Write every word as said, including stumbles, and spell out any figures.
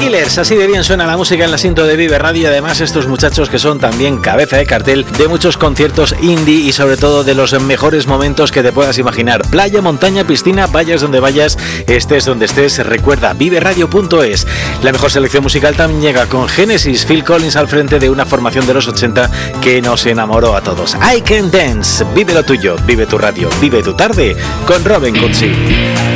Killers, así de bien suena la música en la cinta de Vive Radio. Y además estos muchachos que son también cabeza de cartel de muchos conciertos indie y sobre todo de los mejores momentos que te puedas imaginar. Playa, montaña, piscina, vayas donde vayas, estés donde estés, recuerda vive radio punto es. La mejor selección musical también llega con Genesis, Phil Collins al frente de una formación de los ochenta que nos enamoró a todos. I Can Dance, vive lo tuyo, vive tu radio, vive tu tarde con Robin Cutsi.